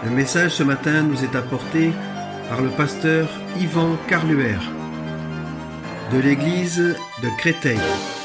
Le message ce matin nous est apporté par le pasteur Yvan Carluer de l'église de Créteil.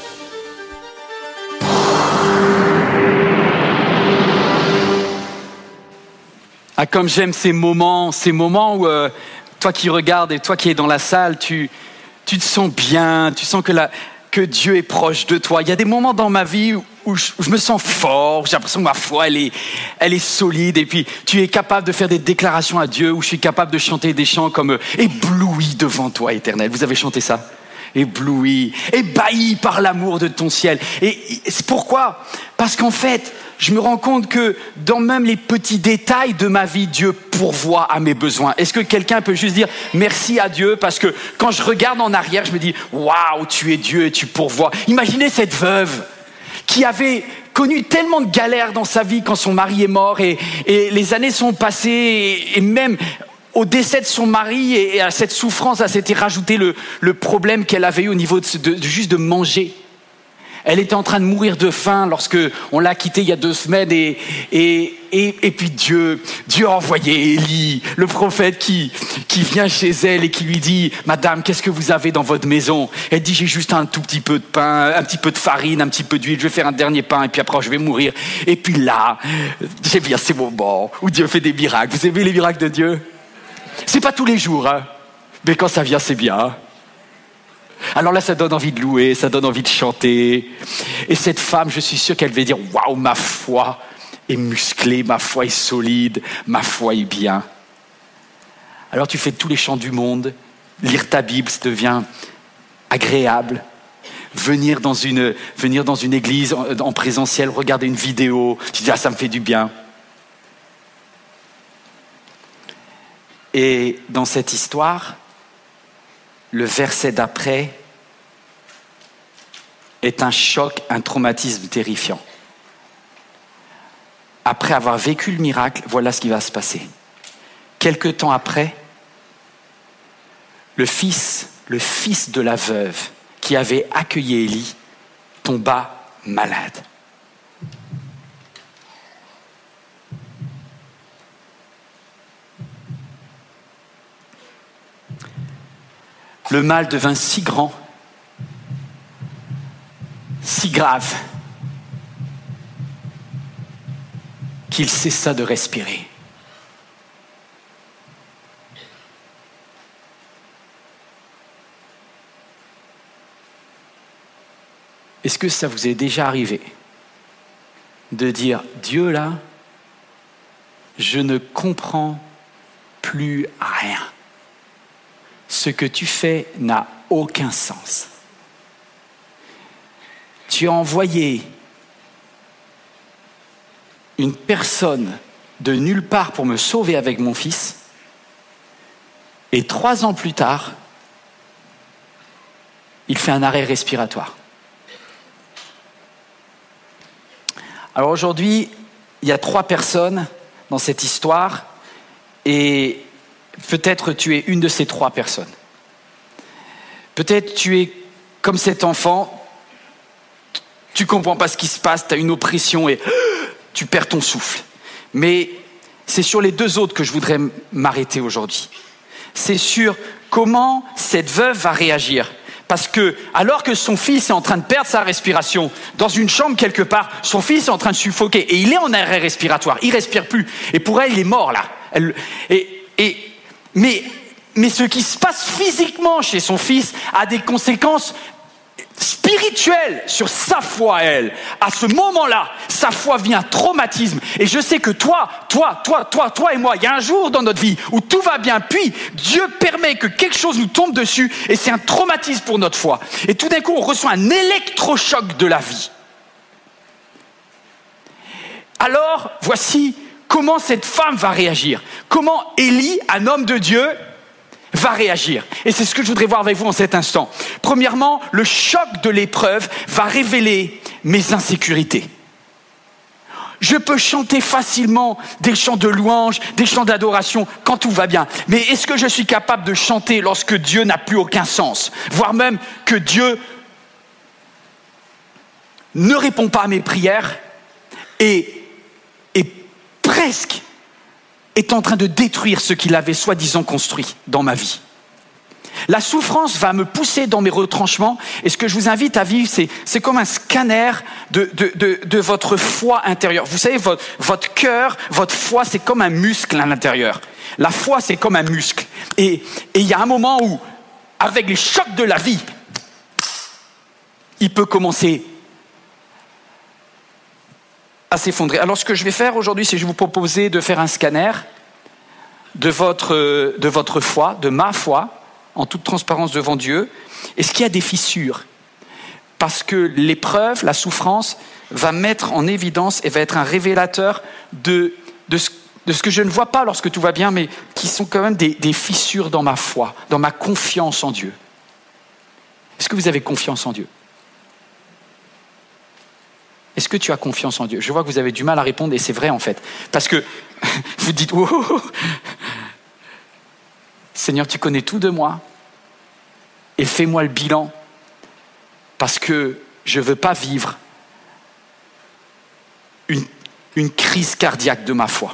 Ah, comme j'aime ces moments où toi qui regardes et toi qui es dans la salle, tu te sens bien, tu sens que Dieu est proche de toi. Il y a des moments dans ma vie où je me sens fort, j'ai l'impression que ma foi elle est solide, et puis tu es capable de faire des déclarations à Dieu, où je suis capable de chanter des chants comme ébloui devant toi, Éternel. Vous avez chanté ça? Ébloui, ébahi par l'amour de ton ciel. Et c'est pourquoi? Parce qu'en fait, je me rends compte que dans même les petits détails de ma vie, Dieu pourvoit à mes besoins. Est-ce que quelqu'un peut juste dire merci à Dieu? Parce que quand je regarde en arrière, je me dis waouh, tu es Dieu et tu pourvois. Imaginez cette veuve qui avait connu tellement de galères dans sa vie quand son mari est mort, et les années sont passées, et même au décès de son mari et à cette souffrance, elle s'était rajouté le problème qu'elle avait eu au niveau juste de manger. Elle était en train de mourir de faim lorsque on l'a quittée il y a 2 semaines, et puis Dieu a envoyé Élie, le prophète qui vient chez elle et qui lui dit Madame, qu'est-ce que vous avez dans votre maison? Elle dit j'ai juste un tout petit peu de pain, un petit peu de farine, un petit peu d'huile, je vais faire un dernier pain et puis après je vais mourir. Et puis là, j'ai bien ces moments où Dieu fait des miracles. Vous aimez les miracles de Dieu? C'est pas tous les jours, hein, mais quand ça vient, c'est bien. Alors là, ça donne envie de louer, ça donne envie de chanter. Et cette femme, je suis sûr qu'elle va dire waouh, ma foi est musclée, ma foi est solide, ma foi est bien. Alors tu fais tous les chants du monde, lire ta Bible, ça devient agréable. Venir dans une église en présentiel, regarder une vidéo, tu dis ah, ça me fait du bien. Et dans cette histoire, le verset d'après est un choc, un traumatisme terrifiant. Après avoir vécu le miracle, voilà ce qui va se passer. Quelque temps après, le fils de la veuve qui avait accueilli Élie tomba malade. Le mal devint si grand, si grave, qu'il cessa de respirer. Est-ce que ça vous est déjà arrivé de dire Dieu là, je ne comprends plus rien. Ce que tu fais n'a aucun sens. Tu as envoyé une personne de nulle part pour me sauver avec mon fils, et 3 ans plus tard, il fait un arrêt respiratoire. Alors aujourd'hui, il y a 3 personnes dans cette histoire, et peut-être tu es une de ces 3 personnes. Peut-être tu es comme cet enfant, tu ne comprends pas ce qui se passe, tu as une oppression et tu perds ton souffle. Mais c'est sur les 2 autres que je voudrais m'arrêter aujourd'hui. C'est sur comment cette veuve va réagir. Parce que, alors que son fils est en train de perdre sa respiration, dans une chambre quelque part, son fils est en train de suffoquer, et il est en arrêt respiratoire, il ne respire plus. Et pour elle, il est mort là. Mais ce qui se passe physiquement chez son fils a des conséquences spirituelles sur sa foi à elle. À ce moment-là, sa foi vit un traumatisme. Et je sais que toi et moi, il y a un jour dans notre vie où tout va bien, puis Dieu permet que quelque chose nous tombe dessus, et c'est un traumatisme pour notre foi. Et tout d'un coup, on reçoit un électrochoc de la vie. Alors, voici comment cette femme va réagir. Comment Élie, un homme de Dieu, va réagir. Et c'est ce que je voudrais voir avec vous en cet instant. Premièrement, le choc de l'épreuve va révéler mes insécurités. Je peux chanter facilement des chants de louange, des chants d'adoration quand tout va bien. Mais est-ce que je suis capable de chanter lorsque Dieu n'a plus aucun sens? Voire même que Dieu ne répond pas à mes prières et presque est en train de détruire ce qu'il avait soi-disant construit dans ma vie. La souffrance va me pousser dans mes retranchements et ce que je vous invite à vivre, c'est comme un scanner de votre foi intérieure. Vous savez, votre cœur, votre foi, c'est comme un muscle à l'intérieur. La foi, c'est comme un muscle. Et il y a un moment où, avec les chocs de la vie, il peut commencer à s'effondrer. Alors ce que je vais faire aujourd'hui, c'est que je vais vous proposer de faire un scanner de votre foi, de ma foi, en toute transparence devant Dieu. Est-ce qu'il y a des fissures? Parce que l'épreuve, la souffrance, va mettre en évidence et va être un révélateur de ce que je ne vois pas lorsque tout va bien, mais qui sont quand même des fissures dans ma foi, dans ma confiance en Dieu. Est-ce que vous avez confiance en Dieu? Est-ce que tu as confiance en Dieu? Je vois que vous avez du mal à répondre et c'est vrai en fait. Parce que vous dites, oh, Seigneur, tu connais tout de moi et fais-moi le bilan parce que je ne veux pas vivre une crise cardiaque de ma foi.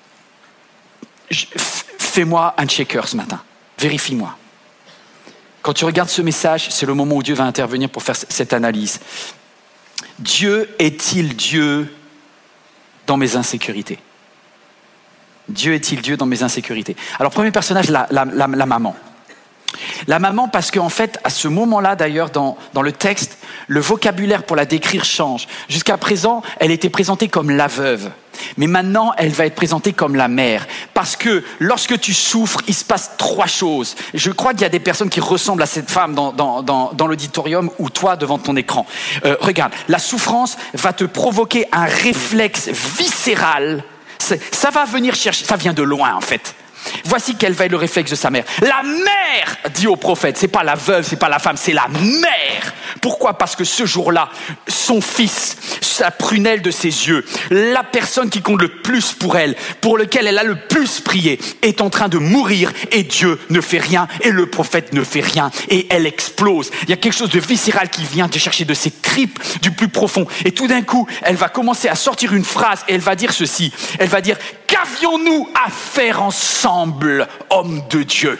Fais-moi un checker ce matin, vérifie-moi. Quand tu regardes ce message, c'est le moment où Dieu va intervenir pour faire cette analyse. Dieu est-il Dieu dans mes insécurités? Dieu est-il Dieu dans mes insécurités? Alors, premier personnage, la maman. La maman, parce qu'en fait, à ce moment-là, d'ailleurs, dans le texte, le vocabulaire pour la décrire change. Jusqu'à présent, elle était présentée comme la veuve. Mais maintenant, elle va être présentée comme la mère. Parce que lorsque tu souffres, il se passe 3 choses. Je crois qu'il y a des personnes qui ressemblent à cette femme dans l'auditorium ou toi devant ton écran. Regarde, la souffrance va te provoquer un réflexe viscéral. Ça va venir chercher, ça vient de loin en fait. Voici quel va être le réflexe de sa mère. La mère, dit au prophète, c'est pas la veuve, c'est pas la femme, c'est la mère. Pourquoi? Parce que ce jour-là, son fils, sa prunelle de ses yeux, la personne qui compte le plus pour elle, pour lequel elle a le plus prié, est en train de mourir et Dieu ne fait rien et le prophète ne fait rien et elle explose. Il y a quelque chose de viscéral qui vient de chercher de ses tripes du plus profond et tout d'un coup, elle va commencer à sortir une phrase et elle va dire ceci. Elle va dire: qu'avions-nous à faire ensemble, homme de Dieu?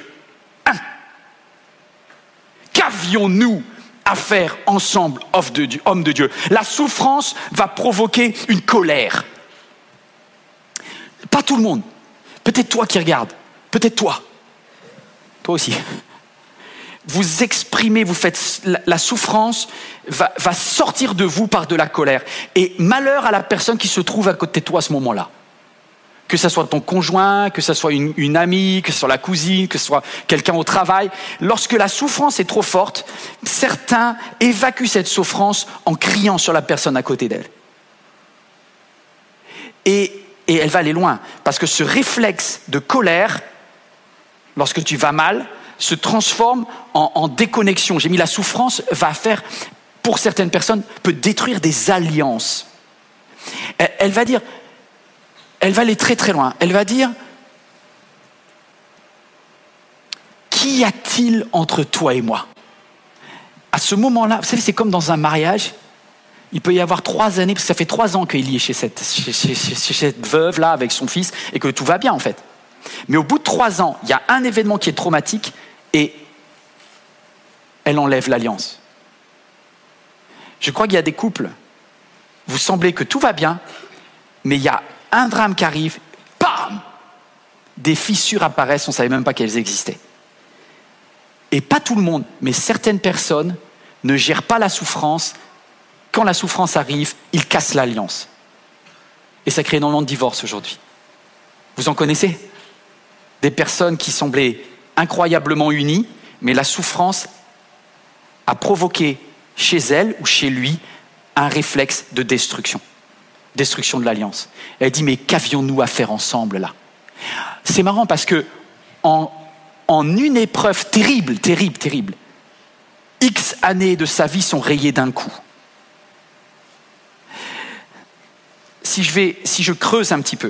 Qu'avions-nous à faire ensemble, homme de Dieu? La souffrance va provoquer une colère. Pas tout le monde. Peut-être toi qui regardes. Peut-être toi. Toi aussi. Vous exprimez, vous faites, la souffrance va sortir de vous par de la colère. Et malheur à la personne qui se trouve à côté de toi à ce moment-là. Que ce soit ton conjoint, que ce soit une amie, que ce soit la cousine, que ce soit quelqu'un au travail. Lorsque la souffrance est trop forte, certains évacuent cette souffrance en criant sur la personne à côté d'elle. Et elle va aller loin, parce que ce réflexe de colère, lorsque tu vas mal, se transforme en déconnexion. J'ai mis la souffrance va faire, pour certaines personnes, peut détruire des alliances. Elle va dire... Elle va aller très très loin. Elle va dire: qu'y a-t-il entre toi et moi? À ce moment-là, vous savez, c'est comme dans un mariage. Il peut y avoir 3 années, parce que ça fait 3 ans qu'il y est chez cette veuve-là avec son fils, et que tout va bien en fait. Mais au bout de 3 ans, il y a un événement qui est traumatique, et elle enlève l'alliance. Je crois qu'il y a des couples, vous semblez que tout va bien, mais il y a un drame qui arrive, bam, des fissures apparaissent, on ne savait même pas qu'elles existaient. Et pas tout le monde, mais certaines personnes ne gèrent pas la souffrance. Quand la souffrance arrive, ils cassent l'alliance. Et ça crée énormément de divorces aujourd'hui. Vous en connaissez? Des personnes qui semblaient incroyablement unies, mais la souffrance a provoqué chez elles ou chez lui un réflexe de destruction de l'alliance. Elle dit: mais qu'avions-nous à faire ensemble là? C'est marrant parce que en une épreuve terrible, X années de sa vie sont rayées d'un coup. Si je creuse un petit peu,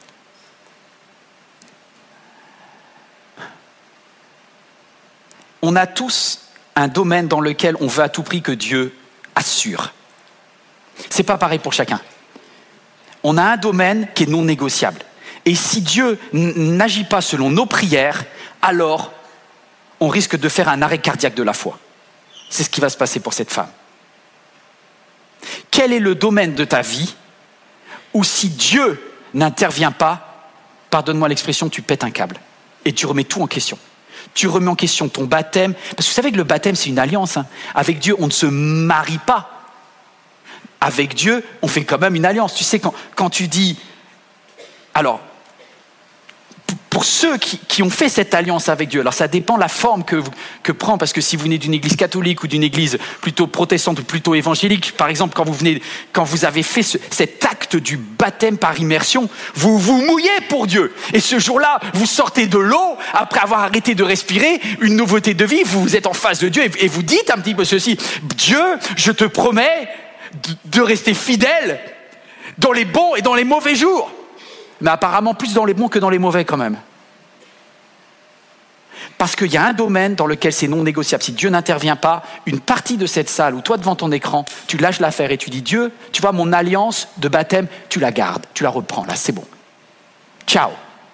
on a tous un domaine dans lequel on veut à tout prix que Dieu assure. C'est pas pareil pour chacun. On a un domaine qui est non négociable. Et si Dieu n'agit pas selon nos prières, alors on risque de faire un arrêt cardiaque de la foi. C'est ce qui va se passer pour cette femme. Quel est le domaine de ta vie où si Dieu n'intervient pas, pardonne-moi l'expression, tu pètes un câble et tu remets tout en question. Tu remets en question ton baptême, parce que vous savez que le baptême c'est une alliance. Avec Dieu, on ne se marie pas. Avec Dieu, on fait quand même une alliance. Tu sais, quand tu dis... Alors, pour ceux qui ont fait cette alliance avec Dieu, alors ça dépend la forme que prend, parce que si vous venez d'une église catholique ou d'une église plutôt protestante ou plutôt évangélique, par exemple, quand vous avez fait cet acte du baptême par immersion, vous vous mouillez pour Dieu. Et ce jour-là, vous sortez de l'eau, après avoir arrêté de respirer, une nouveauté de vie, vous êtes en face de Dieu et vous dites un petit peu ceci: Dieu, je te promets de rester fidèle dans les bons et dans les mauvais jours. Mais apparemment plus dans les bons que dans les mauvais quand même. Parce qu'il y a un domaine dans lequel c'est non négociable. Si Dieu n'intervient pas, une partie de cette salle, ou toi devant ton écran, tu lâches l'affaire et tu dis: Dieu, tu vois, mon alliance de baptême, tu la gardes, tu la reprends, là c'est bon. Ciao.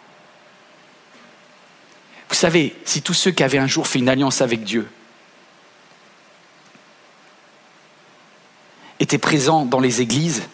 Vous savez, si tous ceux qui avaient un jour fait une alliance avec Dieu étaient présents dans les églises,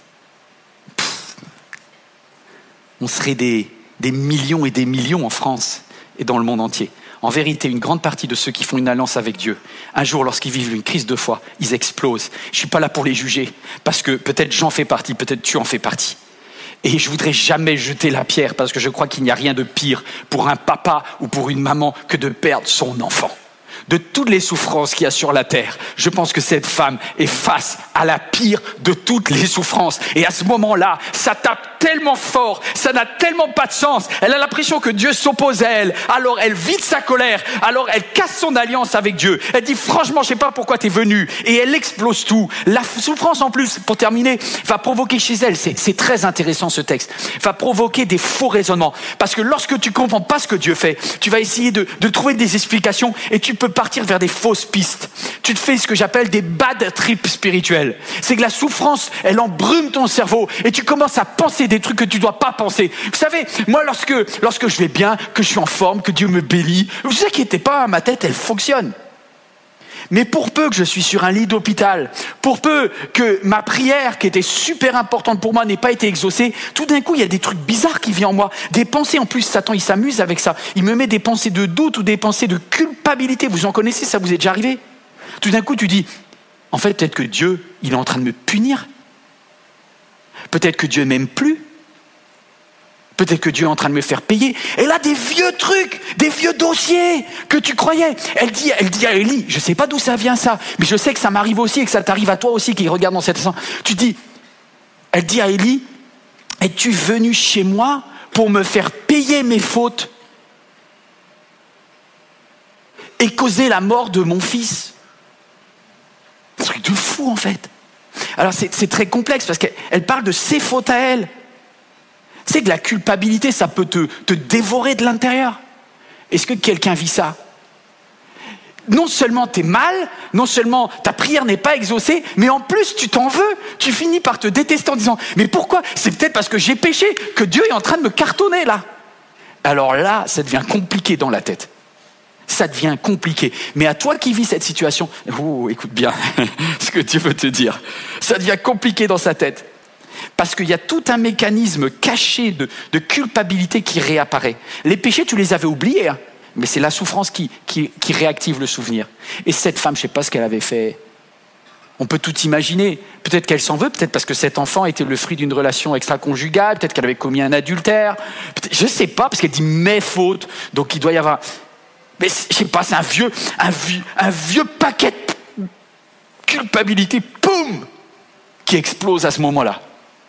on serait des millions et des millions en France et dans le monde entier. En vérité, une grande partie de ceux qui font une alliance avec Dieu, un jour, lorsqu'ils vivent une crise de foi, ils explosent. Je ne suis pas là pour les juger, parce que peut-être j'en fais partie, peut-être tu en fais partie. Et je ne voudrais jamais jeter la pierre, parce que je crois qu'il n'y a rien de pire pour un papa ou pour une maman que de perdre son enfant. De toutes les souffrances qu'il y a sur la terre, je pense que cette femme est face à la pire de toutes les souffrances. Et à ce moment-là, ça tape tellement fort, ça n'a tellement pas de sens. Elle a l'impression que Dieu s'oppose à elle. Alors elle vide sa colère, alors elle casse son alliance avec Dieu. Elle dit: franchement, je ne sais pas pourquoi tu es venu. Et elle explose tout. La souffrance en plus, pour terminer, va provoquer chez elle, c'est très intéressant ce texte, va provoquer des faux raisonnements. Parce que lorsque tu ne comprends pas ce que Dieu fait, tu vas essayer de trouver des explications et tu peux partir vers des fausses pistes. Tu te fais ce que j'appelle des bad trips spirituels. C'est que la souffrance, elle embrume ton cerveau et tu commences à penser des trucs que tu ne dois pas penser. Vous savez, moi, lorsque je vais bien, que je suis en forme, que Dieu me bénit, ne vous inquiétez pas, ma tête, elle fonctionne. Mais pour peu que je suis sur un lit d'hôpital, pour peu que ma prière, qui était super importante pour moi, n'ait pas été exaucée, tout d'un coup, il y a des trucs bizarres qui viennent en moi. Des pensées, en plus, Satan, il s'amuse avec ça. Il me met des pensées de doute ou des pensées de culpabilité. Vous en connaissez, ça vous est déjà arrivé? Tout d'un coup, tu dis: en fait, peut-être que Dieu, il est en train de me punir. Peut-être que Dieu m'aime plus. Peut-être que Dieu est en train de me faire payer. Et là, des vieux trucs, des vieux dossiers que tu croyais. Elle dit à Élie, je ne sais pas d'où ça vient ça, mais je sais que ça m'arrive aussi et que ça t'arrive à toi aussi qui regarde dans cette sens. Elle dit à Élie: es-tu venu chez moi pour me faire payer mes fautes et causer la mort de mon fils? C'est un truc de fou en fait. Alors c'est très complexe parce qu'elle parle de ses fautes à elle. C'est que la culpabilité, ça peut te dévorer de l'intérieur. Est-ce que quelqu'un vit ça? Non seulement t'es mal, non seulement ta prière n'est pas exaucée, mais en plus tu t'en veux. Tu finis par te détester en disant: mais pourquoi? C'est peut-être parce que j'ai péché que Dieu est en train de me cartonner là. Alors là, ça devient compliqué dans la tête. Ça devient compliqué. Mais à toi qui vis cette situation, écoute bien ce que Dieu veut te dire. Ça devient compliqué dans sa tête. Parce qu'il y a tout un mécanisme caché de culpabilité qui réapparaît. Les péchés, tu les avais oubliés, hein, mais c'est la souffrance qui réactive le souvenir. Et cette femme, je ne sais pas ce qu'elle avait fait. On peut tout imaginer. Peut-être qu'elle s'en veut, peut-être parce que cet enfant était le fruit d'une relation extra-conjugale, peut-être qu'elle avait commis un adultère. Je ne sais pas, parce qu'elle dit mes fautes. Donc il doit y avoir... Mais je ne sais pas, c'est un vieux paquet de culpabilité, boum, qui explose à ce moment-là.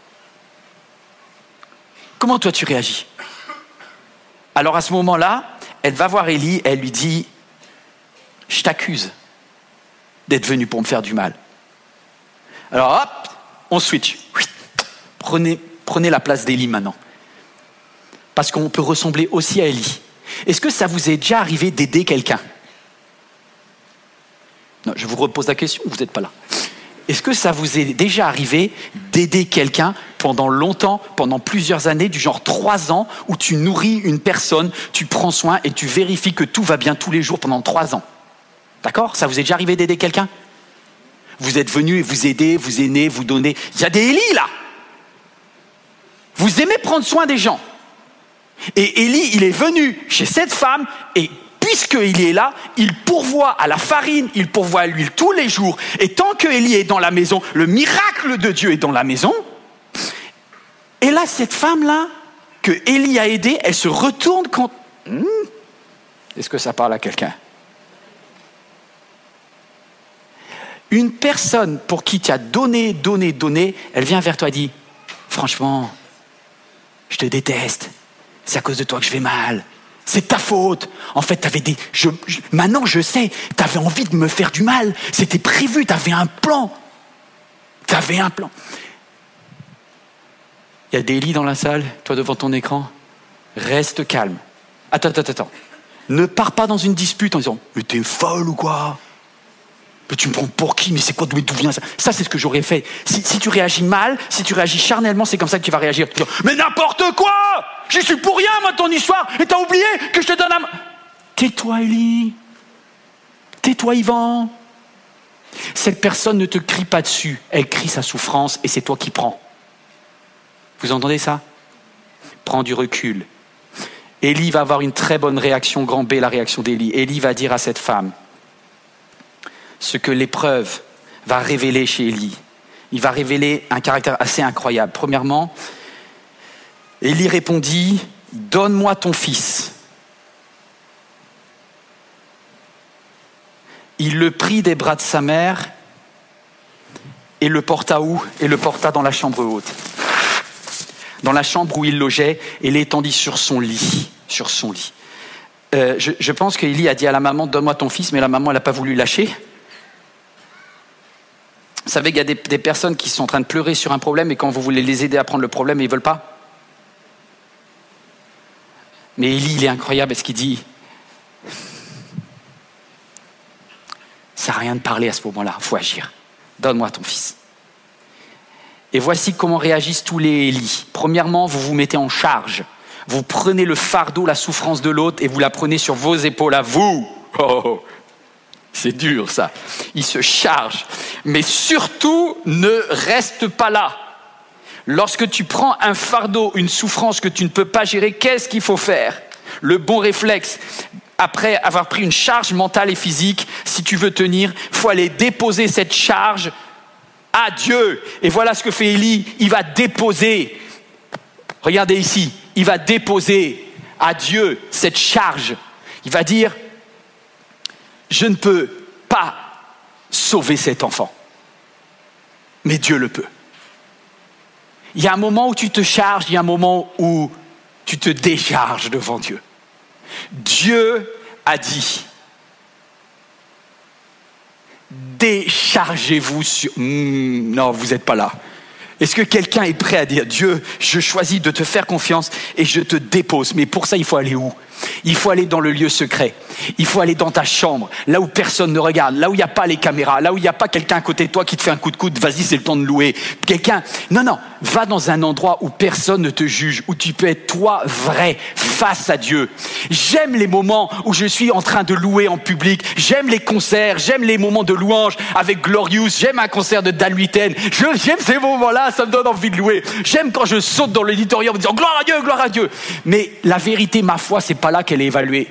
Comment toi tu réagis? Alors à ce moment-là, elle va voir Élie, elle lui dit: je t'accuse d'être venu pour me faire du mal. Alors hop, on switch. Prenez la place d'Élie maintenant. Parce qu'on peut ressembler aussi à Élie. Est-ce que ça vous est déjà arrivé d'aider quelqu'un? Non, je vous repose la question, vous n'êtes pas là. Est-ce que ça vous est déjà arrivé d'aider quelqu'un pendant longtemps, pendant plusieurs années, du genre 3 ans, où tu nourris une personne, tu prends soin et tu vérifies que tout va bien tous les jours pendant 3 ans? D'accord? Ça vous est déjà arrivé d'aider quelqu'un? Vous êtes venu, vous aidez, vous aimez, vous donnez. Il y a des Élie là. Vous aimez prendre soin des gens. Et Élie, il est venu chez cette femme et puisqu'il est là, il pourvoit à la farine, il pourvoit à l'huile tous les jours. Et tant que Élie est dans la maison, le miracle de Dieu est dans la maison. Et là, cette femme-là, que Élie a aidée, elle se retourne contre... Est-ce que ça parle à quelqu'un? Une personne pour qui tu as donné, elle vient vers toi et dit « Franchement, je te déteste. C'est à cause de toi que je vais mal. C'est ta faute. En fait, maintenant je sais, tu avais envie de me faire du mal. C'était prévu, tu avais un plan. Il y a des Élie dans la salle, toi devant ton écran. Reste calme. Attends. Ne pars pas dans une dispute en disant « Mais t'es folle ou quoi ? Mais tu me prends pour qui? Mais c'est quoi? D'où vient ça ?» Ça, c'est ce que j'aurais fait. Si tu réagis mal, si tu réagis charnellement, c'est comme ça que tu vas réagir. Mais n'importe quoi! J'y suis pour rien, moi, ton histoire. Et t'as oublié que je te donne un... Tais-toi, Élie. Tais-toi, Yvan. Cette personne ne te crie pas dessus. Elle crie sa souffrance et c'est toi qui prends. Vous entendez ça? Prends du recul. Élie va avoir une très bonne réaction, grand B, la réaction d'Élie. Élie va dire à cette femme ce que l'épreuve va révéler chez Élie. Il va révéler un caractère assez incroyable. Premièrement, Élie répondit « Donne-moi ton fils ». Il le prit des bras de sa mère et le porta où? Et le porta dans la chambre haute. Dans la chambre où il logeait et l'étendit sur son lit. Je pense qu'Élie a dit à la maman « Donne-moi ton fils », mais la maman, elle n'a pas voulu lâcher. Vous savez qu'il y a des personnes qui sont en train de pleurer sur un problème et quand vous voulez les aider à prendre le problème, ils ne veulent pas. Mais Élie, il est incroyable parce qu'il dit « Ça n'a rien de parler à ce moment-là, il faut agir. Donne-moi ton fils. » Et voici comment réagissent tous les Élie. Premièrement, vous vous mettez en charge. Vous prenez le fardeau, la souffrance de l'autre et vous la prenez sur vos épaules à vous. Oh, c'est dur ça. Il se charge. Mais surtout, ne reste pas là. Lorsque tu prends un fardeau, une souffrance que tu ne peux pas gérer, qu'est-ce qu'il faut faire? Le bon réflexe, après avoir pris une charge mentale et physique, si tu veux tenir, il faut aller déposer cette charge à Dieu. Et voilà ce que fait Élie. Il va déposer, regardez ici, il va déposer à Dieu cette charge. Il va dire, je ne peux pas sauver cet enfant, mais Dieu le peut. Il y a un moment où tu te charges, il y a un moment où tu te décharges devant Dieu. Dieu a dit, déchargez-vous sur... Non, vous n'êtes pas là. Est-ce que quelqu'un est prêt à dire, Dieu, je choisis de te faire confiance et je te dépose. Mais pour ça, il faut aller où? Il faut aller dans le lieu secret. Il faut aller dans ta chambre, là où personne ne regarde, là où il n'y a pas les caméras, là où il n'y a pas quelqu'un à côté de toi qui te fait un coup de coude, vas-y, c'est le temps de louer. Non, va dans un endroit où personne ne te juge, où tu peux être toi vrai, face à Dieu. J'aime les moments où je suis en train de louer en public, j'aime les concerts, j'aime les moments de louange avec Glorious, j'aime un concert de Dan Huiten, j'aime ces moments-là, ça me donne envie de louer. J'aime quand je saute dans l'auditorium en disant gloire à Dieu. Mais la vérité, ma foi, c'est pas là qu'elle est évaluée.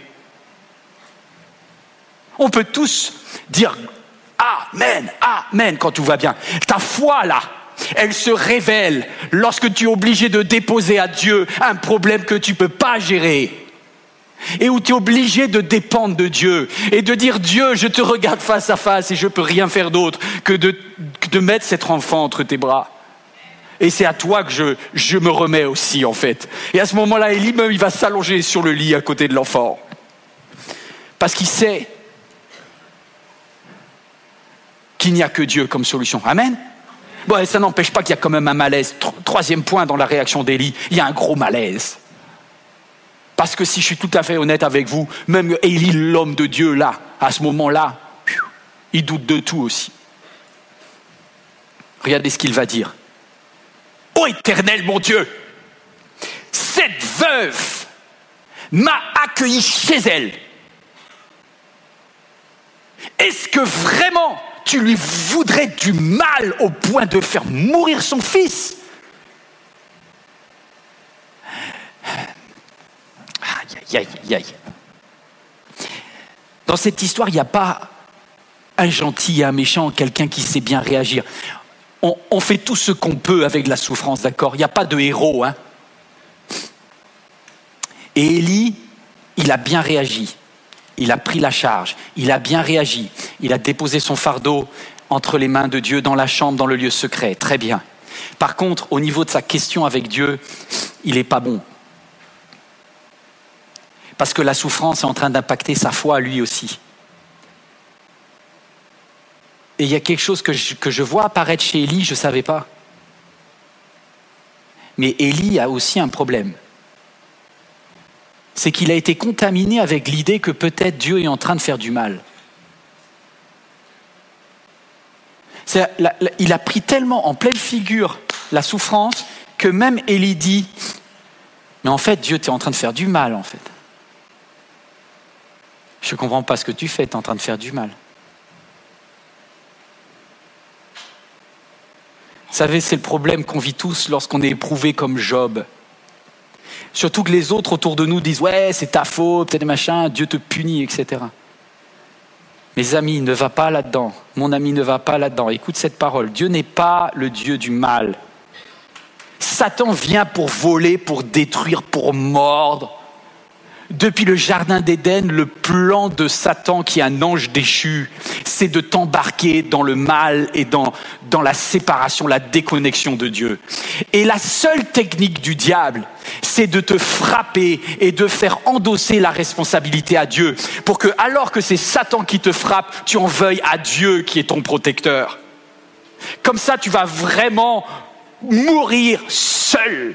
On peut tous dire Amen, Amen quand tout va bien. Ta foi là, elle se révèle lorsque tu es obligé de déposer à Dieu un problème que tu ne peux pas gérer. Et où tu es obligé de dépendre de Dieu et de dire Dieu, je te regarde face à face et je ne peux rien faire d'autre que de mettre cet enfant entre tes bras. Et c'est à toi que je me remets aussi en fait. Et à ce moment-là, Élie même il va s'allonger sur le lit à côté de l'enfant. Parce qu'il sait qu'il n'y a que Dieu comme solution. Amen. Bon, ça n'empêche pas qu'il y a quand même un malaise. Troisième point dans la réaction d'Élie, il y a un gros malaise. Parce que si je suis tout à fait honnête avec vous, même Élie, l'homme de Dieu là, à ce moment-là, il doute de tout aussi. Regardez ce qu'il va dire. Ô Éternel, mon Dieu, cette veuve m'a accueilli chez elle. Est-ce que vraiment tu lui voudrais du mal au point de faire mourir son fils? Aïe, aïe, aïe. Dans cette histoire, il n'y a pas un gentil et un méchant, quelqu'un qui sait bien réagir. On fait tout ce qu'on peut avec la souffrance, d'accord? Il n'y a pas de héros, hein? Et Élie, il a bien réagi. Il a pris la charge. Il a bien réagi. Il a déposé son fardeau entre les mains de Dieu dans la chambre, dans le lieu secret. Très bien. Par contre, au niveau de sa question avec Dieu, il n'est pas bon. Parce que la souffrance est en train d'impacter sa foi lui aussi. Et il y a quelque chose que je vois apparaître chez Élie, je ne savais pas. Mais Élie a aussi un problème. C'est qu'il a été contaminé avec l'idée que peut-être Dieu est en train de faire du mal. Il a pris tellement en pleine figure la souffrance que même Élie dit « Mais en fait, Dieu, tu es en train de faire du mal, en fait. » Je ne comprends pas ce que tu fais, tu es en train de faire du mal. Vous savez, c'est le problème qu'on vit tous lorsqu'on est éprouvé comme Job. Surtout que les autres autour de nous disent « Ouais, c'est ta faute, t'es des machins, Dieu te punit, etc. » Mes amis, ne va pas là-dedans. Mon ami, ne va pas là-dedans. Écoute cette parole. Dieu n'est pas le Dieu du mal. Satan vient pour voler, pour détruire, pour mordre. Depuis le jardin d'Éden, le plan de Satan, qui est un ange déchu, c'est de t'embarquer dans le mal et dans la séparation, la déconnexion de Dieu. Et la seule technique du diable, c'est de te frapper et de faire endosser la responsabilité à Dieu, pour que, alors que c'est Satan qui te frappe, tu en veuilles à Dieu qui est ton protecteur. Comme ça, tu vas vraiment mourir seul.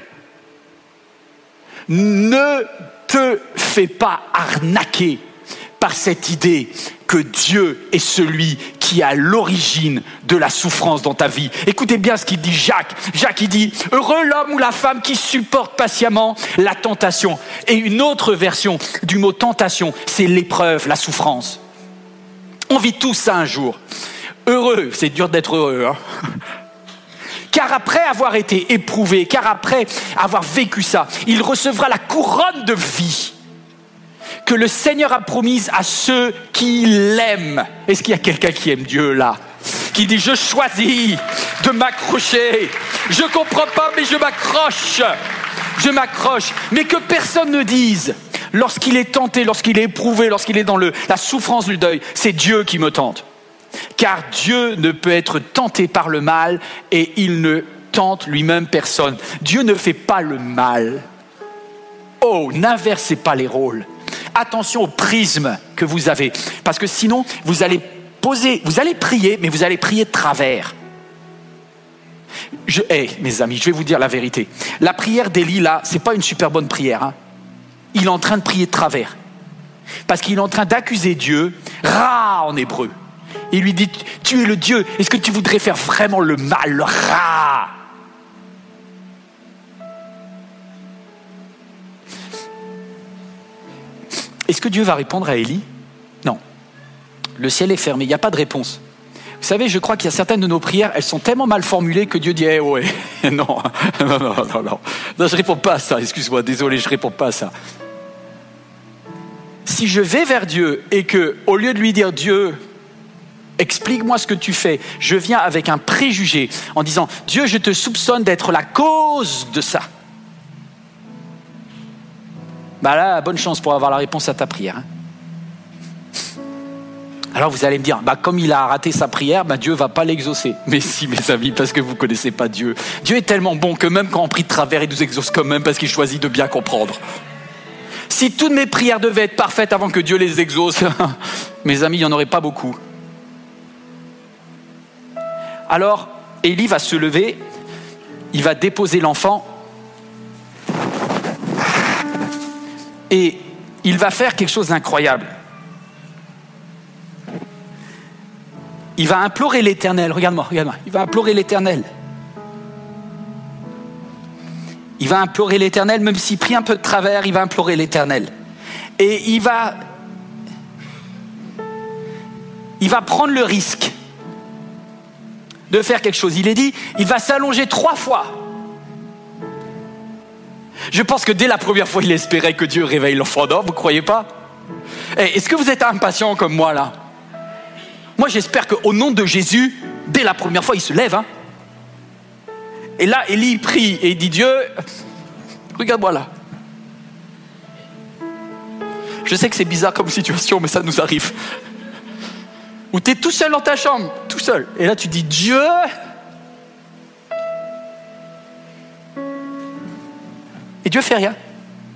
Ne te fais pas arnaquer par cette idée que Dieu est celui qui est à l'origine de la souffrance dans ta vie. Écoutez bien ce qu'il dit Jacques. Jacques, il dit « Heureux l'homme ou la femme qui supporte patiemment la tentation. » Et une autre version du mot tentation, c'est l'épreuve, la souffrance. On vit tous ça un jour. Heureux, c'est dur d'être heureux, hein. Car après avoir été éprouvé, car après avoir vécu ça, il recevra la couronne de vie que le Seigneur a promise à ceux qui l'aiment. Est-ce qu'il y a quelqu'un qui aime Dieu là? Qui dit « Je choisis de m'accrocher. Je ne comprends pas, mais je m'accroche. Je m'accroche. » Mais que personne ne dise, lorsqu'il est tenté, lorsqu'il est éprouvé, lorsqu'il est dans la souffrance du deuil, c'est Dieu qui me tente. Car Dieu ne peut être tenté par le mal et il ne tente lui-même personne. Dieu ne fait pas le mal. Oh, n'inversez pas les rôles. Attention au prisme que vous avez. Parce que sinon, vous allez prier, mais vous allez prier de travers. Mes amis, je vais vous dire la vérité. La prière d'Élie, là, c'est pas une super bonne prière, hein. Il est en train de prier de travers. Parce qu'il est en train d'accuser Dieu, Ra en hébreu. Il lui dit, tu es le Dieu, est-ce que tu voudrais faire vraiment le mal, le Ra? Est-ce que Dieu va répondre à Élie? Non. Le ciel est fermé, il n'y a pas de réponse. Vous savez, je crois qu'il y a certaines de nos prières, elles sont tellement mal formulées que Dieu dit, ouais, non, je réponds pas à ça, excuse-moi, désolé, je réponds pas à ça. Si je vais vers Dieu et que, au lieu de lui dire, Dieu, explique-moi ce que tu fais, je viens avec un préjugé en disant, Dieu, je te soupçonne d'être la cause de ça. Bah là, bonne chance pour avoir la réponse à ta prière. Hein. Alors vous allez me dire, comme il a raté sa prière, Dieu ne va pas l'exaucer. Mais si, mes amis, parce que vous ne connaissez pas Dieu. Dieu est tellement bon que même quand on prie de travers, il nous exauce quand même parce qu'il choisit de bien comprendre. Si toutes mes prières devaient être parfaites avant que Dieu les exauce, mes amis, il n'y en aurait pas beaucoup. Alors, Élie va se lever, il va déposer l'enfant et il va faire quelque chose d'incroyable. il va implorer l'Éternel. Regarde-moi. Il va implorer l'Éternel. Il va implorer l'Éternel, même s'il prie un peu de travers, il va implorer l'Éternel. Et il va prendre le risque de faire quelque chose. Il est dit, il va s'allonger 3 fois. Je pense que dès la première fois, il espérait que Dieu réveille l'enfant d'or, vous ne croyez pas? Est-ce que vous êtes impatient comme moi là? Moi, j'espère qu'au nom de Jésus, dès la première fois, il se lève. Hein. Et là, Élie prie et il dit, Dieu, regarde-moi là. Je sais que c'est bizarre comme situation, mais ça nous arrive. Où tu es tout seul dans ta chambre, tout seul. Et là, tu dis, Dieu. Et Dieu fait rien.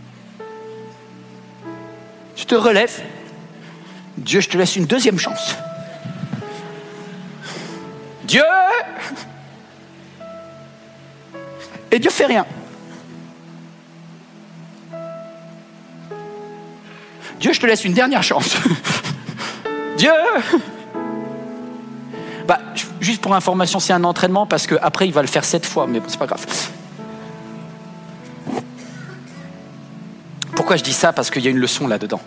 Tu te relèves. Dieu, je te laisse une deuxième chance. Dieu. Et Dieu fait rien. Dieu, je te laisse une dernière chance. Dieu. Juste pour information, c'est un entraînement parce qu'après, il va le faire 7 fois, mais c'est pas grave. Pourquoi je dis ça? Parce qu'il y a une leçon là-dedans.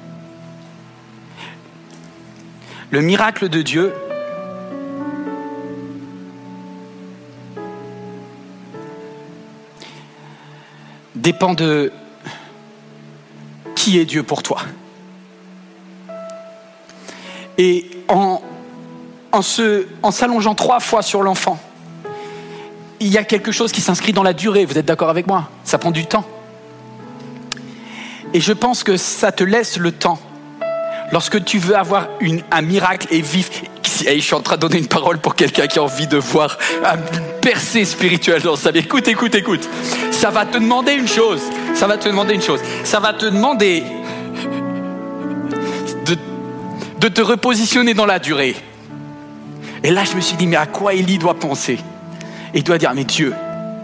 Le miracle de Dieu dépend de qui est Dieu pour toi. Et en s'allongeant 3 fois sur l'enfant, il y a quelque chose qui s'inscrit dans la durée. Vous êtes d'accord avec moi? Ça prend du temps. Et je pense que ça te laisse le temps. Lorsque tu veux avoir un miracle et vif, je suis en train de donner une parole pour quelqu'un qui a envie de voir une percée spirituelle dans sa vie. Écoute. Ça va te demander une chose. Ça va te demander de te repositionner dans la durée. Et là, je me suis dit, mais à quoi Élie doit penser? Et il doit dire, mais Dieu,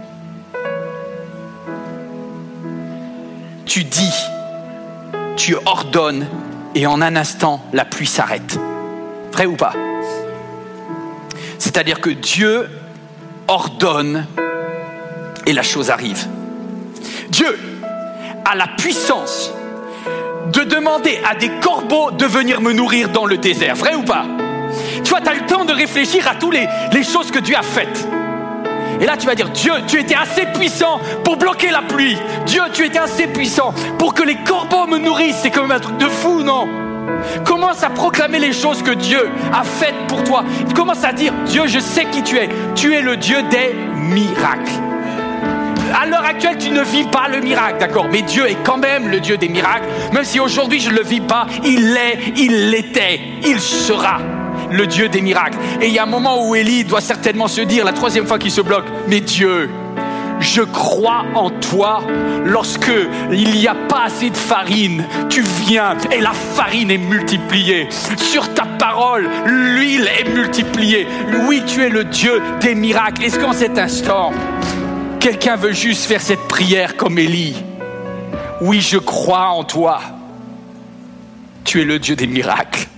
tu dis, tu ordonnes, et en un instant, la pluie s'arrête. Vrai ou pas? C'est-à-dire que Dieu ordonne et la chose arrive. Dieu a la puissance de demander à des corbeaux de venir me nourrir dans le désert. Vrai ou pas? Tu vois, tu as le temps de réfléchir à toutes les choses que Dieu a faites. Et là, tu vas dire, Dieu, tu étais assez puissant pour bloquer la pluie. Dieu, tu étais assez puissant pour que les corbeaux me nourrissent. C'est quand même un truc de fou, non? Commence à proclamer les choses que Dieu a faites pour toi. Commence à dire, Dieu, je sais qui tu es. Tu es le Dieu des miracles. À l'heure actuelle, tu ne vis pas le miracle, d'accord? Mais Dieu est quand même le Dieu des miracles. Même si aujourd'hui, je ne le vis pas, il l'est, il l'était, il sera le Dieu des miracles. Et il y a un moment où Élie doit certainement se dire, la 3e fois qu'il se bloque, mais Dieu, je crois en toi. Lorsque il n'y a pas assez de farine, tu viens et la farine est multipliée. Sur ta parole, l'huile est multipliée. Oui, tu es le Dieu des miracles. Est-ce qu'en cet instant, quelqu'un veut juste faire cette prière comme Élie? Oui, je crois en toi. Tu es le Dieu des miracles.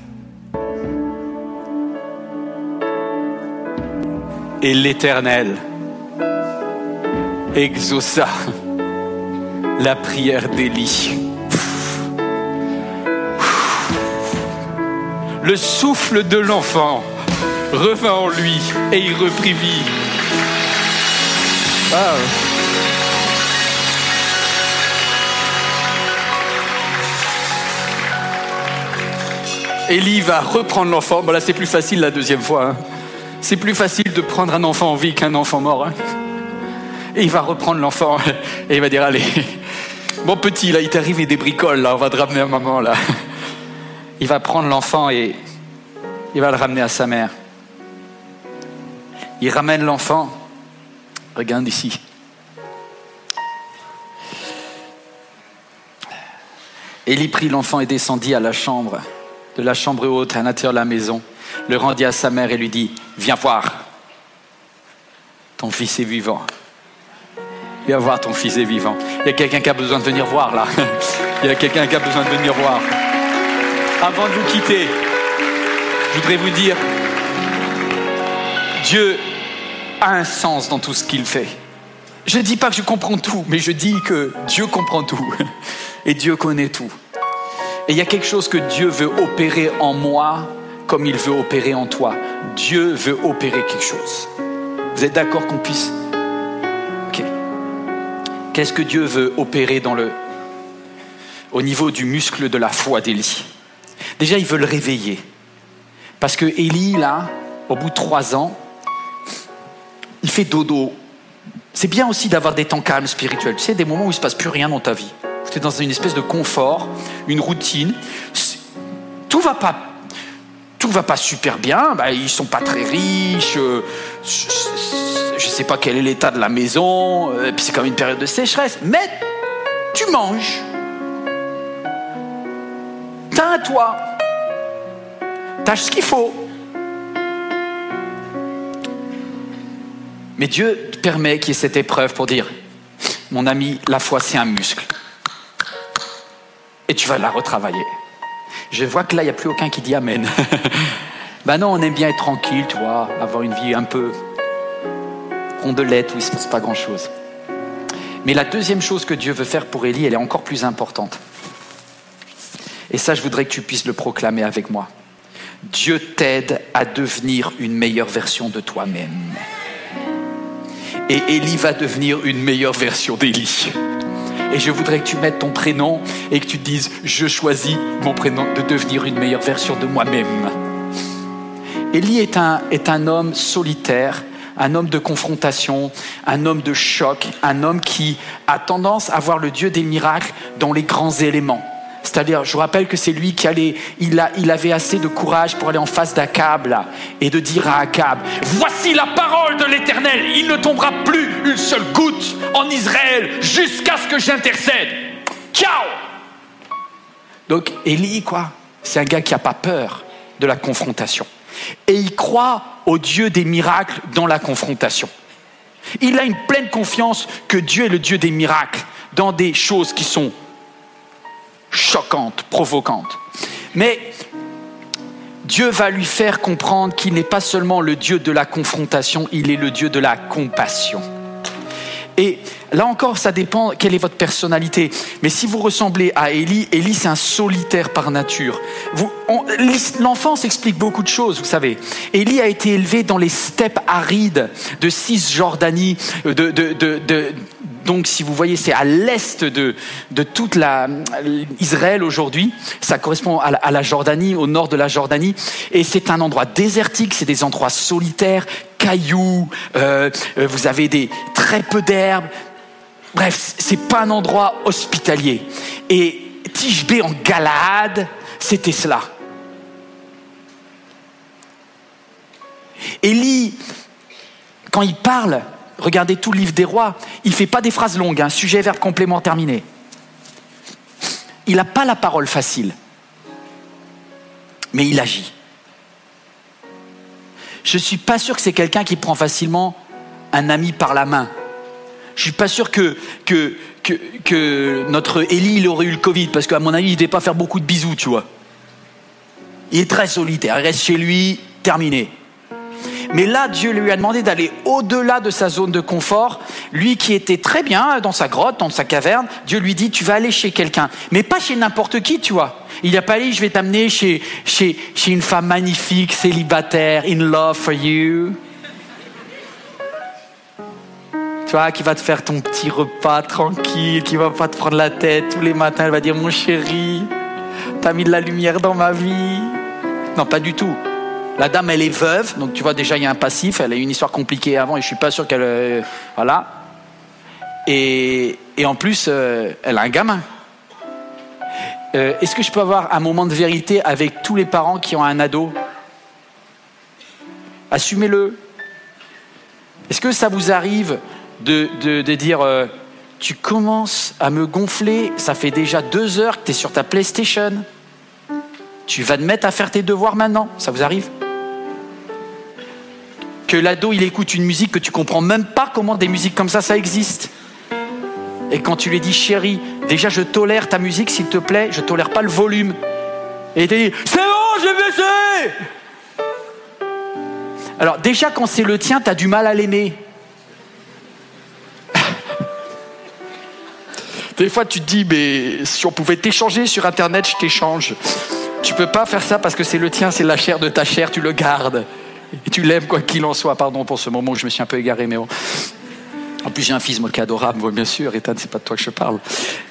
Et l'Éternel exauça la prière d'Élie. Le souffle de l'enfant revint en lui et il reprit vie. Ah. Élie va reprendre l'enfant. Bon là c'est plus facile la 2e fois. Hein. C'est plus facile de prendre un enfant en vie qu'un enfant mort. Hein. Et il va reprendre l'enfant et il va dire, allez, mon petit, là, il t'est arrivé des bricoles, là, on va te ramener à maman, là. Il va prendre l'enfant et il va le ramener à sa mère. Il ramène l'enfant. Regarde ici. Élie prit l'enfant et descendit à la chambre, de la chambre haute à l'intérieur de la maison, le rendit à sa mère et lui dit, viens voir, ton fils est vivant. Viens voir, ton fils est vivant. Il y a quelqu'un qui a besoin de venir voir là. Il y a quelqu'un qui a besoin de venir voir. Avant de vous quitter, je voudrais vous dire, Dieu a un sens dans tout ce qu'il fait. Je ne dis pas que je comprends tout, mais je dis que Dieu comprend tout. Et Dieu connaît tout. Et il y a quelque chose que Dieu veut opérer en moi comme il veut opérer en toi. Dieu veut opérer quelque chose. Vous êtes d'accord qu'on puisse... Ok. Qu'est-ce que Dieu veut opérer au niveau du muscle de la foi d'Élie? Déjà, il veut le réveiller. Parce que Élie, là, au bout de 3 ans, il fait dodo. C'est bien aussi d'avoir des temps calmes spirituels. Tu sais, des moments où il ne se passe plus rien dans ta vie. Tu es dans une espèce de confort, une routine. Tout va pas super bien. Ils ne sont pas très riches. Je ne sais pas quel est l'état de la maison. Puis c'est comme une période de sécheresse. Mais tu manges. T'as un toit. T'as ce qu'il faut. Mais Dieu te permet qu'il y ait cette épreuve pour dire, mon ami, la foi c'est un muscle. Et tu vas la retravailler. Je vois que là, il n'y a plus aucun qui dit amen. Non, on aime bien être tranquille, tu vois, avoir une vie un peu rondelette où il ne se passe pas grand-chose. Mais la deuxième chose que Dieu veut faire pour Élie, elle est encore plus importante. Et ça, je voudrais que tu puisses le proclamer avec moi. Dieu t'aide à devenir une meilleure version de toi-même. Et Élie va devenir une meilleure version d'Élie. Et je voudrais que tu mettes ton prénom et que tu te dises « Je choisis mon prénom de devenir une meilleure version de moi-même ». Élie est un homme solitaire, un homme de confrontation, un homme de choc, un homme qui a tendance à voir le Dieu des miracles dans les grands éléments. C'est-à-dire, je vous rappelle que c'est lui il avait assez de courage pour aller en face d'Akab là, et de dire à Akab, voici la parole de l'Éternel, il ne tombera plus une seule goutte en Israël jusqu'à ce que j'intercède. Ciao! Donc Élie, c'est un gars qui n'a pas peur de la confrontation. Et il croit au Dieu des miracles dans la confrontation. Il a une pleine confiance que Dieu est le Dieu des miracles dans des choses qui sont choquante, provocante. Mais Dieu va lui faire comprendre qu'il n'est pas seulement le Dieu de la confrontation, il est le Dieu de la compassion. Et là encore, ça dépend quelle est votre personnalité. Mais si vous ressemblez à Élie, Élie c'est un solitaire par nature. L'enfance explique beaucoup de choses, vous savez. Élie a été élevé dans les steppes arides de Cisjordanie, donc, si vous voyez, c'est à l'est de toute Israël aujourd'hui. Ça correspond à la Jordanie, au nord de la Jordanie. Et c'est un endroit désertique, c'est des endroits solitaires, cailloux, vous avez très peu d'herbes. Bref, c'est pas un endroit hospitalier. Et Tishbé en Galaad, c'était cela. Élie, quand il parle... Regardez tout le livre des rois, il ne fait pas des phrases longues, sujet, verbe, complément, terminé. Il n'a pas la parole facile, mais il agit. Je ne suis pas sûr que c'est quelqu'un qui prend facilement un ami par la main. Je ne suis pas sûr que notre Élie il aurait eu le Covid, parce qu'à mon avis, il ne devait pas faire beaucoup de bisous, tu vois. Il est très solitaire, il reste chez lui, terminé. Mais là, Dieu lui a demandé d'aller au-delà de sa zone de confort. Lui qui était très bien dans sa grotte, dans sa caverne, Dieu lui dit, tu vas aller chez quelqu'un. Mais pas chez n'importe qui, tu vois. Il n'a pas dit, je vais t'amener chez une femme magnifique, célibataire, in love for you. Tu vois, qui va te faire ton petit repas tranquille, qui va pas te prendre la tête tous les matins. Elle va dire, mon chéri, t'as mis de la lumière dans ma vie. Non, pas du tout. La dame, elle est veuve, donc tu vois déjà il y a un passif, elle a eu une histoire compliquée avant et je suis pas sûr qu'elle... voilà. Et en plus, elle a un gamin. Est-ce que je peux avoir un moment de vérité avec tous les parents qui ont un ado? Assumez-le. Est-ce que ça vous arrive de dire tu commences à me gonfler, ça fait déjà 2 heures que tu es sur ta PlayStation, tu vas te mettre à faire tes devoirs maintenant? Ça vous arrive? Que l'ado, il écoute une musique que tu comprends même pas comment des musiques comme ça existe. Et quand tu lui dis, chérie, déjà je tolère ta musique, s'il te plaît, je tolère pas le volume. Et il te dit, c'est bon, j'ai baissé. Alors déjà, quand c'est le tien, tu as du mal à l'aimer. Des fois, tu te dis, mais si on pouvait t'échanger sur Internet, je t'échange. Tu peux pas faire ça parce que c'est le tien, c'est la chair de ta chair, tu le gardes. Et tu l'aimes quoi qu'il en soit. Pardon pour ce moment où je me suis un peu égaré, mais bon. En plus, j'ai un fils, moi, qui est adorable, moi, bien sûr. Ethan, c'est pas de toi que je parle.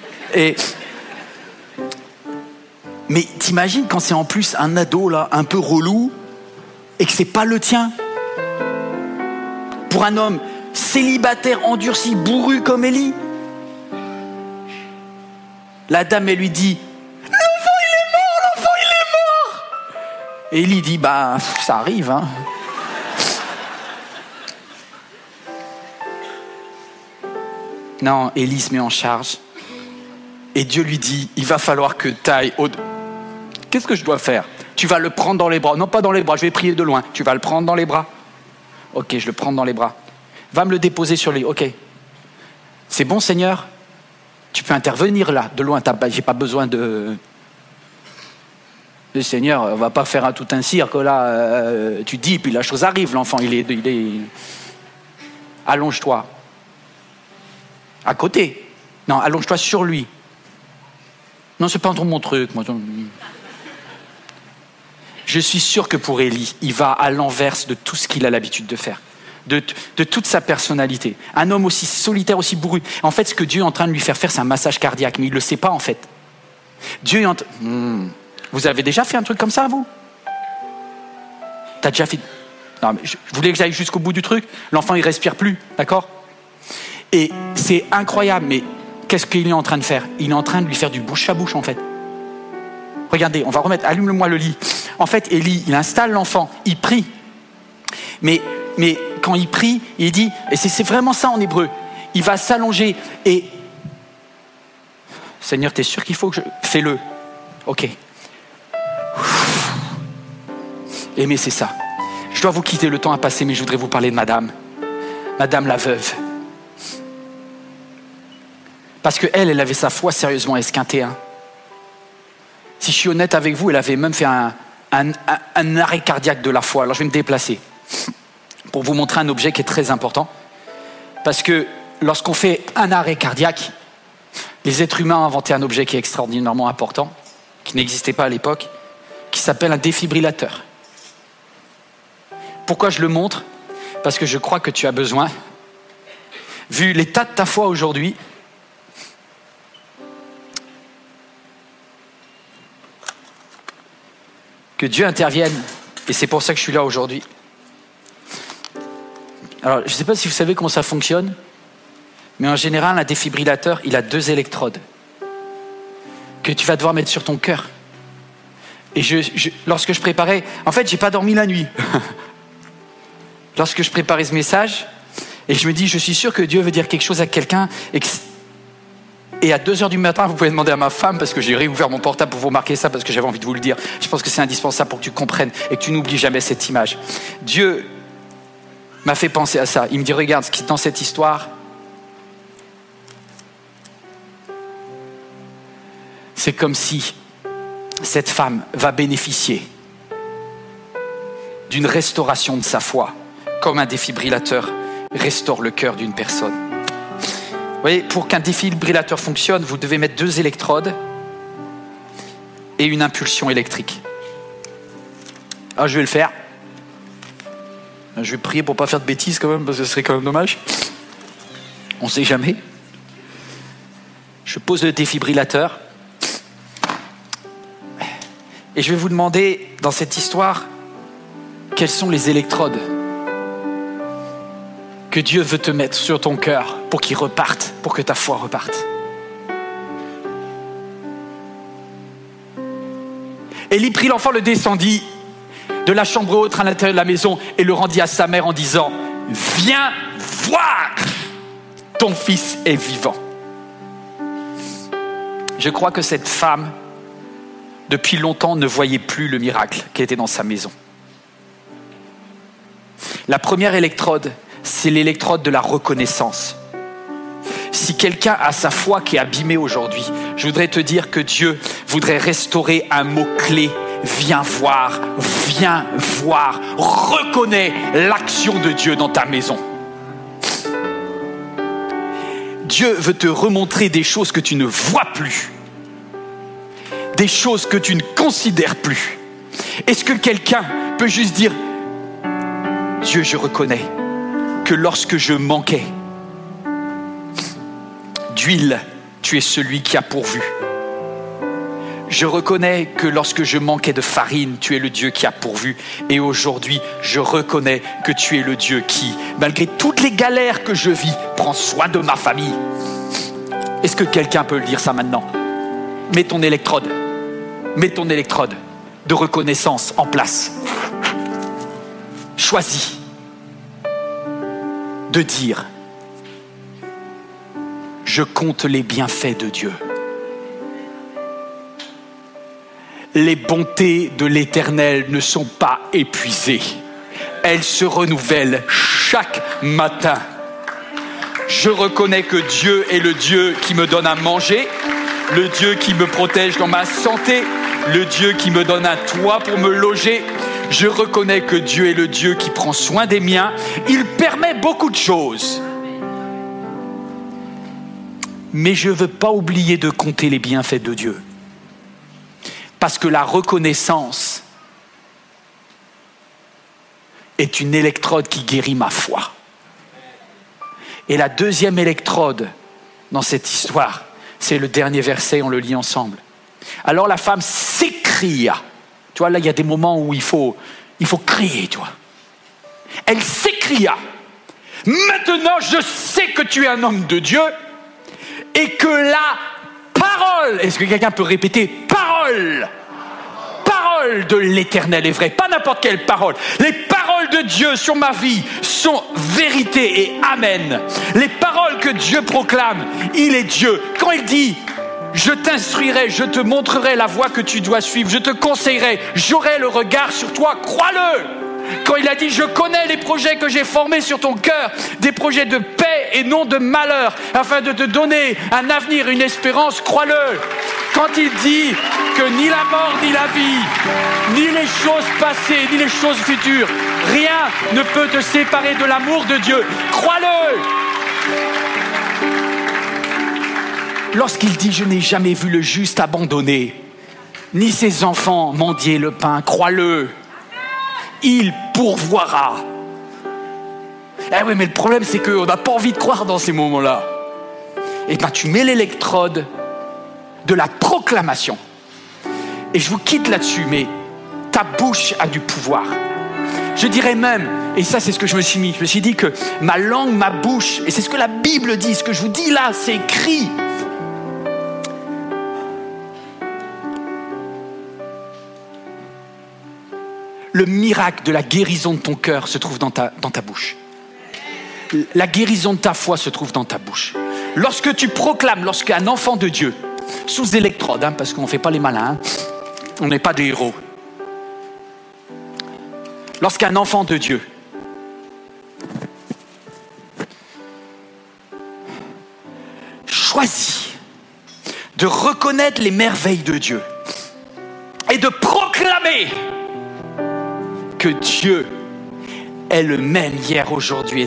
Mais t'imagines quand c'est en plus un ado, là, un peu relou, et que c'est pas le tien. Pour un homme célibataire, endurci, bourru comme Élie. La dame, elle lui dit, l'enfant, il est mort. Et Élie dit, bah, ça arrive, hein. Non, Élie se met en charge. Et Dieu lui dit, il va falloir que tu ailles au... Qu'est-ce que je dois faire? Tu vas le prendre dans les bras. Non, pas dans les bras, je vais prier de loin. Tu vas le prendre dans les bras. Ok, je le prends dans les bras. Va me le déposer sur lui. Ok. C'est bon, Seigneur? Tu peux intervenir là, de loin. J'ai pas besoin de... Le Seigneur, on va pas faire tout un cirque là. Tu dis, puis la chose arrive. L'enfant, il est... Allonge-toi. À côté. Non, allonge-toi sur lui. Non, c'est pas trop mon truc. Moi. Je suis sûr que pour Élie, il va à l'inverse de tout ce qu'il a l'habitude de faire. De toute sa personnalité. Un homme aussi solitaire, aussi bourru. En fait, ce que Dieu est en train de lui faire faire, c'est un massage cardiaque. Mais il ne le sait pas, en fait. Dieu est en train... Vous avez déjà fait un truc comme ça, vous? T'as déjà fait... Non, mais je voulais que j'aille jusqu'au bout du truc. L'enfant, il respire plus, d'accord? Et c'est incroyable, mais qu'est-ce qu'il est en train de faire? Il est en train de lui faire du bouche à bouche, en fait. Regardez, on va remettre... Allume-le-moi le lit. En fait, Élie, il installe l'enfant, il prie. Mais quand il prie, il dit... Et c'est vraiment ça en hébreu. Il va s'allonger et... Seigneur, t'es sûr qu'il faut que je... Fais-le. Ok. Mais c'est ça. Je dois vous quitter, le temps a passé, mais je voudrais vous parler de madame. Madame la veuve. Parce qu'elle avait sa foi sérieusement esquintée. Hein. Si je suis honnête avec vous, elle avait même fait un arrêt cardiaque de la foi. Alors je vais me déplacer pour vous montrer un objet qui est très important. Parce que lorsqu'on fait un arrêt cardiaque, les êtres humains ont inventé un objet qui est extraordinairement important, qui n'existait pas à l'époque, qui s'appelle un défibrillateur. Pourquoi je le montre? Parce que je crois que tu as besoin, vu l'état de ta foi aujourd'hui, que Dieu intervienne. Et c'est pour ça que je suis là aujourd'hui. Alors, je ne sais pas si vous savez comment ça fonctionne, mais en général, un défibrillateur, il a 2 électrodes que tu vas devoir mettre sur ton cœur. Et lorsque je préparais... En fait, je n'ai pas dormi la nuit. Lorsque je préparais ce message, et je me dis, je suis sûr que Dieu veut dire quelque chose à quelqu'un, et à 2h du matin, vous pouvez demander à ma femme, parce que j'ai réouvert mon portable pour vous marquer ça, parce que j'avais envie de vous le dire. Je pense que c'est indispensable pour que tu comprennes et que tu n'oublies jamais cette image. Dieu m'a fait penser à ça. Il me dit, regarde, ce qui est dans cette histoire, c'est comme si cette femme va bénéficier d'une restauration de sa foi, comme un défibrillateur restaure le cœur d'une personne. Vous voyez, pour qu'un défibrillateur fonctionne, vous devez mettre 2 électrodes et une impulsion électrique. Alors, je vais le faire. Je vais prier pour ne pas faire de bêtises quand même, parce que ce serait quand même dommage. On ne sait jamais. Je pose le défibrillateur. Et je vais vous demander, dans cette histoire, quelles sont les électrodes que Dieu veut te mettre sur ton cœur pour qu'il reparte, pour que ta foi reparte. Élie prit l'enfant, le descendit de la chambre haute à l'intérieur de la maison et le rendit à sa mère en disant, « Viens voir, ton fils est vivant. » Je crois que cette femme, depuis longtemps, ne voyait plus le miracle qui était dans sa maison. La première électrode, c'est l'électrode de la reconnaissance. Si quelqu'un a sa foi qui est abîmée aujourd'hui, je voudrais te dire que Dieu voudrait restaurer un mot-clé viens voir, reconnais l'action de Dieu dans ta maison. Dieu veut te remontrer des choses que tu ne vois plus, des choses que tu ne considères plus. Est-ce que quelqu'un peut juste dire, Dieu, je reconnais que lorsque je manquais d'huile, tu es celui qui a pourvu. Je reconnais que lorsque je manquais de farine, tu es le Dieu qui a pourvu. Et aujourd'hui, je reconnais que tu es le Dieu qui, malgré toutes les galères que je vis, prend soin de ma famille. Est-ce que quelqu'un peut le dire ça maintenant ? Mets ton électrode de reconnaissance en place. Choisis de dire, je compte les bienfaits de Dieu. Les bontés de l'Éternel ne sont pas épuisées. Elles se renouvellent chaque matin. Je reconnais que Dieu est le Dieu qui me donne à manger, le Dieu qui me protège dans ma santé, le Dieu qui me donne un toit pour me loger. Je reconnais que Dieu est le Dieu qui prend soin des miens. Il permet beaucoup de choses. Mais je ne veux pas oublier de compter les bienfaits de Dieu. Parce que la reconnaissance est une électrode qui guérit ma foi. Et la deuxième électrode dans cette histoire, c'est le dernier verset, on le lit ensemble. Alors la femme s'écria. Tu vois, là, il y a des moments où il faut crier, tu vois. Elle s'écria. Maintenant, je sais que tu es un homme de Dieu et que la parole, est-ce que quelqu'un peut répéter parole de l'Éternel est vraie, pas n'importe quelle parole. Les paroles de Dieu sur ma vie sont vérité et amen. Les paroles que Dieu proclame, il est Dieu. Quand il dit, je t'instruirai, je te montrerai la voie que tu dois suivre, je te conseillerai, j'aurai le regard sur toi, crois-le. Quand il a dit, je connais les projets que j'ai formés sur ton cœur, des projets de paix et non de malheur, afin de te donner un avenir, une espérance, crois-le. Quand il dit que ni la mort, ni la vie, ni les choses passées, ni les choses futures, rien ne peut te séparer de l'amour de Dieu, crois-le. Lorsqu'il dit, je n'ai jamais vu le juste abandonné, ni ses enfants mendier le pain, crois-le. Il pourvoira. Eh oui, mais le problème, c'est qu'on n'a pas envie de croire dans ces moments-là. Eh bien, tu mets l'électrode de la proclamation. Et je vous quitte là-dessus, mais ta bouche a du pouvoir. Je dirais même, et ça, c'est ce que je me suis dit que ma langue, ma bouche, et c'est ce que la Bible dit, ce que je vous dis là, c'est écrit. Le miracle de la guérison de ton cœur se trouve dans ta bouche. La guérison de ta foi se trouve dans ta bouche. Lorsque tu proclames, lorsqu'un enfant de Dieu, sous électrode, parce qu'on ne fait pas les malins, on n'est pas des héros. Lorsqu'un enfant de Dieu choisit de reconnaître les merveilles de Dieu et de proclamer que Dieu est le même hier, aujourd'hui et